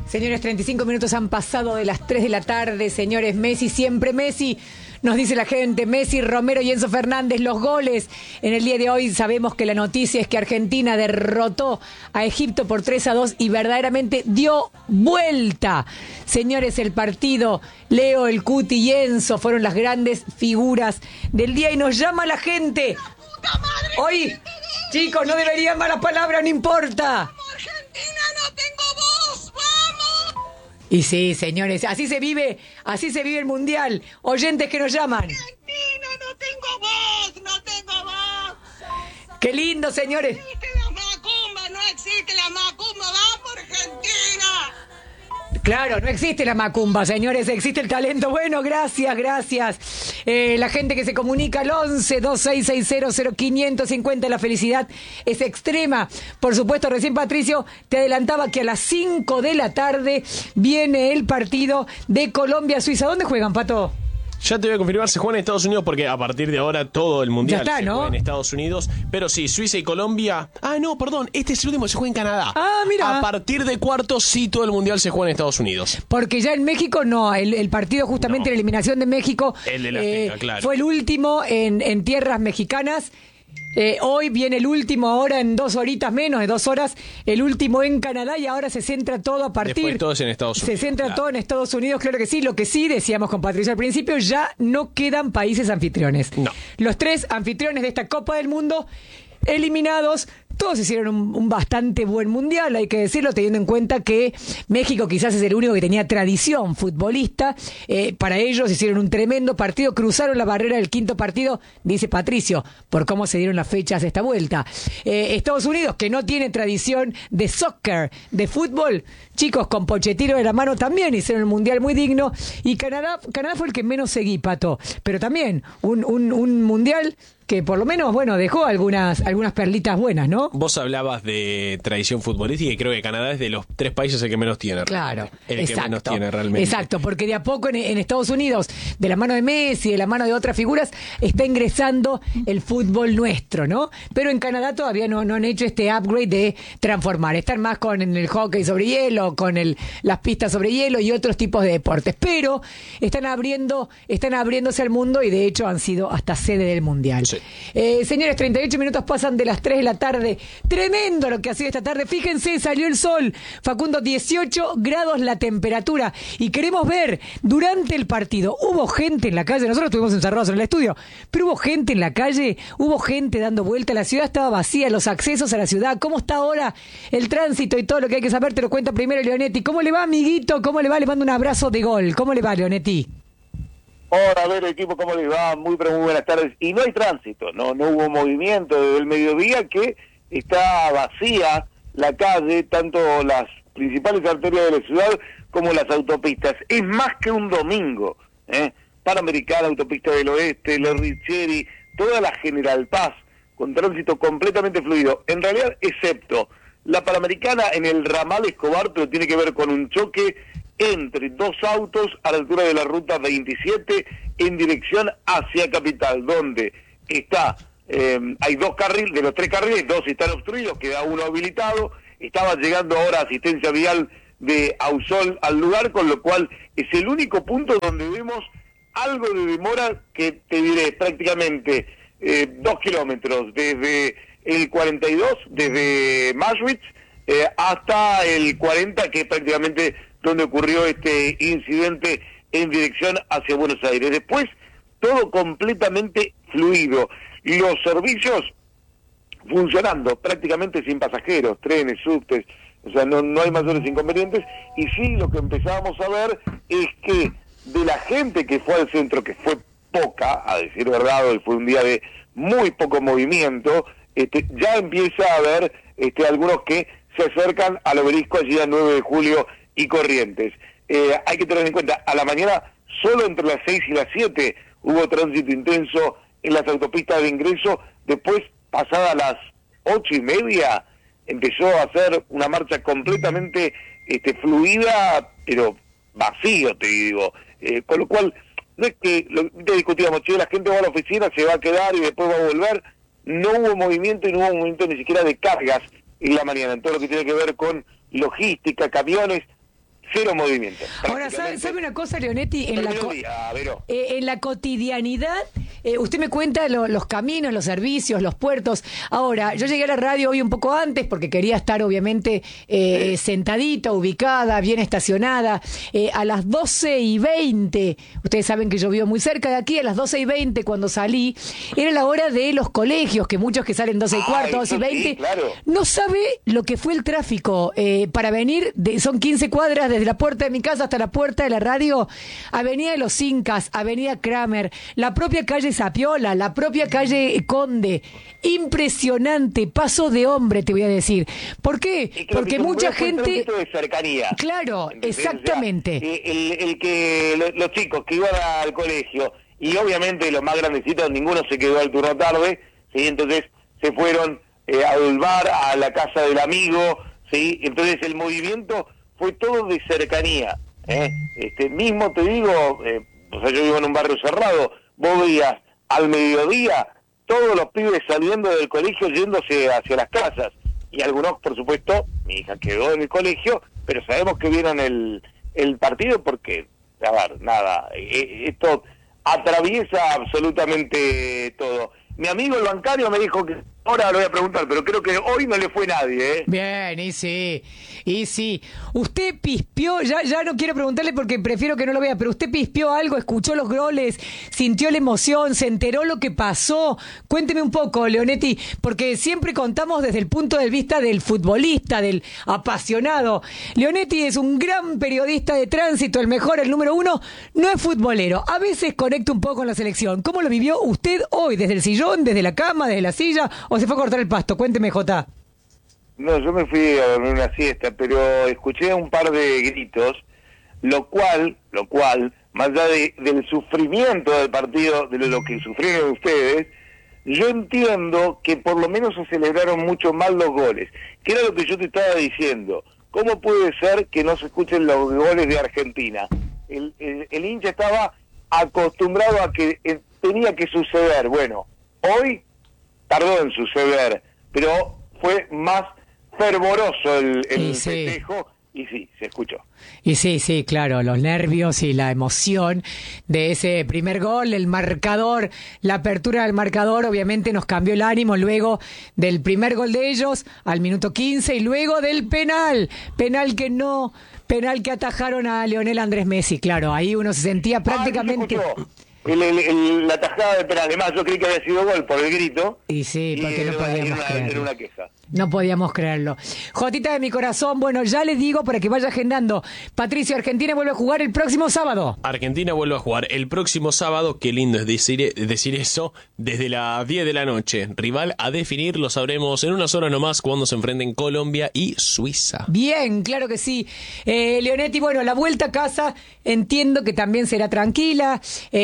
Señores, 35 minutos han pasado de las 3 de la tarde. Señores, Messi, siempre Messi. Nos dice la gente, Messi, Romero y Enzo Fernández, los goles. En el día de hoy sabemos que la noticia es que Argentina derrotó a Egipto por 3-2 y verdaderamente dio vuelta. Señores, el partido, Leo, el Cuti y Enzo fueron las grandes figuras del día y nos llama la gente. Hoy, chicos, no deberían malas palabras, no importa. Argentina, no tengo voz, vamos. Y sí, señores, así se vive el Mundial. Oyentes que nos llaman. Argentina, no tengo voz, no tengo voz. Qué lindo, señores. No existe la macumba, no existe la macumba, vamos Argentina. Claro, no existe la macumba, señores, existe el talento. Bueno, gracias. La gente que se comunica al 11-2660-0550, la felicidad es extrema. Por supuesto, recién Patricio te adelantaba que a las 5 de la tarde viene el partido de Colombia-Suiza. ¿Dónde juegan, Pato? Ya te voy a confirmar, se juega en Estados Unidos porque a partir de ahora todo el mundial ya está, se juega en Estados Unidos. Pero sí, Suiza y Colombia. Ah, no, perdón, este es el último, se juega en Canadá. Ah, mira. A partir de cuartos, sí, todo el mundial se juega en Estados Unidos. Porque ya en México no, el partido justamente No. la eliminación de México El de la Azteca, claro. fue el último en tierras mexicanas. Hoy viene el último, ahora en 2 horitas menos de 2 horas, el último en Canadá y ahora se centra todo a partir. Después todo es en Estados Unidos. Se centra claro. todo en Estados Unidos, claro que sí. Lo que sí decíamos con Patricia al principio, ya no quedan países anfitriones. No. Los 3 anfitriones de esta Copa del Mundo eliminados. Todos hicieron un bastante buen mundial, hay que decirlo, teniendo en cuenta que México quizás es el único que tenía tradición futbolista. Para ellos hicieron un tremendo partido, cruzaron la barrera del 5.º partido, dice Patricio, por cómo se dieron las fechas de esta vuelta. Estados Unidos, que no tiene tradición de soccer, de fútbol, chicos, con Pochettino de la mano también hicieron un mundial muy digno. Y Canadá fue el que menos seguí, Pato, pero también un mundial que por lo menos, bueno, dejó algunas perlitas buenas, ¿no? Vos hablabas de tradición futbolística y creo que Canadá es de los 3 países el que menos tiene. Claro, el que menos tiene realmente. Exacto, porque de a poco en Estados Unidos, de la mano de Messi, de la mano de otras figuras, está ingresando el fútbol nuestro, ¿no? Pero en Canadá todavía no han hecho este upgrade de transformar. Están más con el hockey sobre hielo, con las pistas sobre hielo y otros tipos de deportes. Pero están abriéndose al mundo y de hecho han sido hasta sede del Mundial. Sí. Señores, 38 minutos pasan de las 3 de la tarde. Tremendo lo que ha sido esta tarde. Fíjense, salió el sol. Facundo, 18 grados la temperatura. Y queremos ver, durante el partido, ¿hubo gente en la calle? Nosotros estuvimos encerrados en el estudio, pero ¿hubo gente en la calle? ¿Hubo gente dando vuelta? La ciudad estaba vacía, los accesos a la ciudad. ¿Cómo está ahora el tránsito y todo lo que hay que saber? Te lo cuenta primero Leonetti. ¿Cómo le va, amiguito? ¿Cómo le va? Le mando un abrazo de gol. ¿Cómo le va, Leonetti? Hola, a ver, equipo, ¿cómo les va? Muy buenas tardes. Y no hay tránsito, no hubo movimiento desde el mediodía, que está vacía la calle, tanto las principales arterias de la ciudad como las autopistas. Es más que un domingo, Panamericana, Autopista del Oeste, La Richeri, toda la General Paz, con tránsito completamente fluido. En realidad, excepto la Panamericana en el ramal Escobar, pero tiene que ver con un choque entre 2 autos a la altura de la ruta 27 en dirección hacia Capital, donde está, hay 2 carriles, de los 3 carriles, 2 están obstruidos, queda uno habilitado. Estaba llegando ahora asistencia vial de Ausol al lugar, con lo cual es el único punto donde vemos algo de demora, que te diré prácticamente 2 kilómetros, desde el 42, desde Maschwitz, hasta el 40, que es prácticamente donde ocurrió este incidente en dirección hacia Buenos Aires. Después, todo completamente fluido. Los servicios funcionando prácticamente sin pasajeros, trenes, subtes, o sea, no hay mayores inconvenientes. Y sí, lo que empezábamos a ver es que de la gente que fue al centro, que fue poca, a decir verdad, hoy fue un día de muy poco movimiento, ya empieza a haber algunos que se acercan al obelisco allí a 9 de julio y Corrientes. Hay que tener en cuenta, a la mañana, solo entre las 6 y las 7 hubo tránsito intenso en las autopistas de ingreso. Después, pasadas las 8:30, empezó a hacer una marcha completamente fluida, pero vacío, te digo. Con lo cual, no es que discutíamos, la gente va a la oficina, se va a quedar y después va a volver. No hubo movimiento, y no hubo movimiento ni siquiera de cargas en la mañana, en todo lo que tiene que ver con logística, camiones. cero movimiento. Ahora, ¿sabe una cosa, Leonetti? En la cotidianidad, usted me cuenta los caminos, los servicios, los puertos. Ahora, yo llegué a la radio hoy un poco antes porque quería estar, obviamente, sentadita, ubicada, bien estacionada. A las 12:20, ustedes saben que yo vivo muy cerca de aquí, a las 12:20 cuando salí, era la hora de los colegios, que muchos que salen 12:15, 12:20, sí, claro. no sabe lo que fue el tráfico para venir, son 15 cuadras desde la puerta de mi casa hasta la puerta de la radio, Avenida de los Incas, Avenida Kramer, la propia calle Zapiola, la propia calle Conde. Impresionante, paso de hombre, te voy a decir. ¿Por qué? Porque mucha gente... de cercanía. Claro, ¿Entendés? exactamente. O sea, los chicos que iban al colegio, y obviamente los más grandecitos, ninguno se quedó al turno tarde, ¿sí? Entonces se fueron al bar, a la casa del amigo, ¿sí? Entonces el movimiento fue todo de cercanía, ¿eh? Mismo te digo, o sea, yo vivo en un barrio cerrado, vos veías al mediodía todos los pibes saliendo del colegio yéndose hacia las casas, y algunos, por supuesto, mi hija quedó en el colegio, pero sabemos que vieron el partido porque, a ver, nada, esto atraviesa absolutamente todo. Mi amigo el bancario me dijo que, ahora lo voy a preguntar, pero creo que hoy no le fue nadie, ¿eh? Bien, y sí. Usted pispeó, ya no quiero preguntarle porque prefiero que no lo vea, pero usted pispeó algo, escuchó los goles, sintió la emoción, se enteró lo que pasó. Cuénteme un poco, Leonetti, porque siempre contamos desde el punto de vista del futbolista, del apasionado. Leonetti es un gran periodista de tránsito, el mejor, el número 1, no es futbolero. A veces conecta un poco con la selección. ¿Cómo lo vivió usted hoy? ¿Desde el sillón, desde la cama, desde la silla o se fue a cortar el pasto? Cuénteme, Jota. No, yo me fui a dormir una siesta, pero escuché un par de gritos, lo cual, más allá del sufrimiento del partido, de lo que sufrieron ustedes, yo entiendo que por lo menos se celebraron mucho más los goles, que era lo que yo te estaba diciendo. ¿Cómo puede ser que no se escuchen los goles de Argentina? El hincha estaba acostumbrado a que tenía que suceder. Bueno, hoy tardó en suceder, pero fue más fervoroso el festejo, y sí, se escuchó. Y sí, claro, los nervios y la emoción de ese primer gol, el marcador, la apertura del marcador, obviamente nos cambió el ánimo luego del primer gol de ellos al minuto 15 y luego del penal que atajaron a Lionel Andrés Messi, claro, ahí uno se sentía prácticamente... La tajada de penal, además yo creí que había sido gol por el grito. Y sí, porque no podíamos creerlo. Era una queja. No podíamos creerlo. Jotita de mi corazón, bueno, ya les digo para que vaya agendando. Patricio, Argentina vuelve a jugar el próximo sábado. Argentina vuelve a jugar el próximo sábado, qué lindo es decir eso, desde las 10 de la noche. Rival a definir, lo sabremos en unas horas nomás cuando se enfrenten Colombia y Suiza. Bien, claro que sí. Leonetti, bueno, la vuelta a casa entiendo que también será tranquila.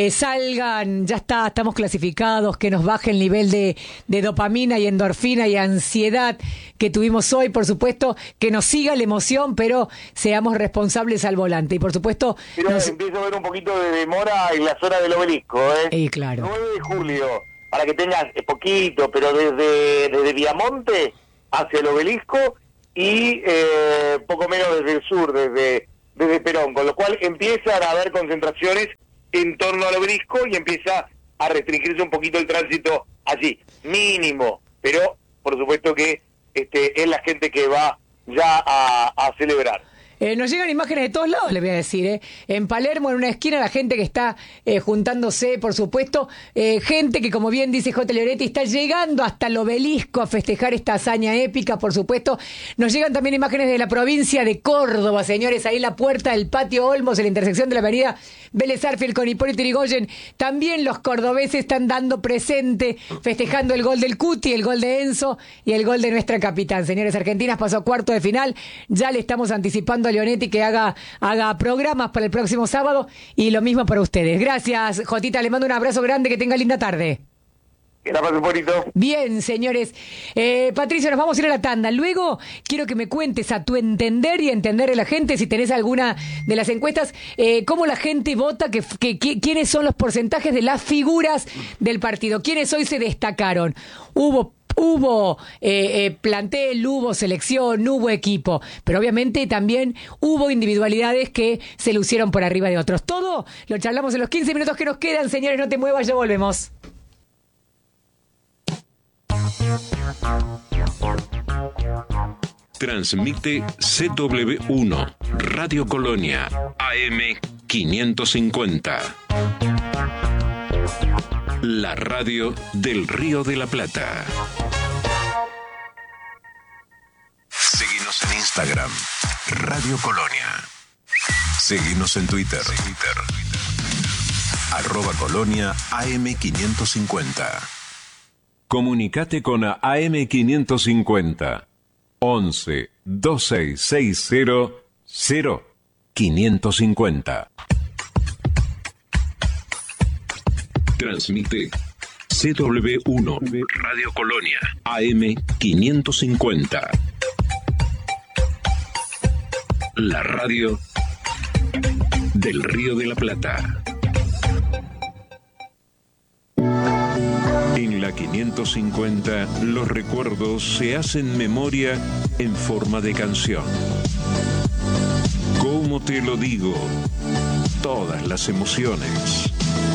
Salgan, ya está, estamos clasificados, que nos baje el nivel de dopamina y endorfina y ansiedad que tuvimos hoy, por supuesto, que nos siga la emoción, pero seamos responsables al volante. Y por supuesto... Pero empiezo a ver un poquito de demora en la zona del Obelisco, ¿eh? Y claro. 9 de julio, para que tengas poquito, pero desde Viamonte hacia el Obelisco y poco menos desde el sur, desde Perón, con lo cual empiezan a haber concentraciones en torno al Obelisco y empieza a restringirse un poquito el tránsito allí, mínimo, pero por supuesto que es la gente que va ya a celebrar. Nos llegan imágenes de todos lados, les voy a decir. En Palermo, en una esquina, la gente que está juntándose, por supuesto. Gente que, como bien dice J. Leonetti, está llegando hasta el Obelisco a festejar esta hazaña épica, por supuesto. Nos llegan también imágenes de la provincia de Córdoba, señores. Ahí la puerta del Patio Olmos, en la intersección de la avenida Vélez Arfield con Hipólito Yrigoyen. También los cordobeses están dando presente, festejando el gol del Cuti, el gol de Enzo y el gol de nuestra capitán. Señores, Argentinas pasó cuarto de final. Ya le estamos anticipando a Leonetti que haga programas para el próximo sábado y lo mismo para ustedes. Gracias, Jotita, le mando un abrazo grande, que tenga linda tarde. Que la pasen bonito. Bien, señores. Patricio, nos vamos a ir a la tanda. Luego quiero que me cuentes a tu entender y entender de la gente, si tenés alguna de las encuestas, cómo la gente vota, quiénes son los porcentajes de las figuras del partido, quiénes hoy se destacaron. Hubo Hubo plantel, hubo selección, hubo equipo, pero obviamente también hubo individualidades que se lucieron por arriba de otros. Todo lo charlamos en los 15 minutos que nos quedan. Señores, no te muevas, ya volvemos. Transmite CW1, Radio Colonia, AM 550. La radio del Río de la Plata. Seguinos en Instagram, Radio Colonia. Seguinos en Twitter. @Colonia AM550. Comunicate con AM550. 11 2660 0550. Transmite CW1 Radio Colonia AM550. La radio del Río de la Plata. En la 550, los recuerdos se hacen memoria en forma de canción. ¿Cómo te lo digo? Todas las emociones.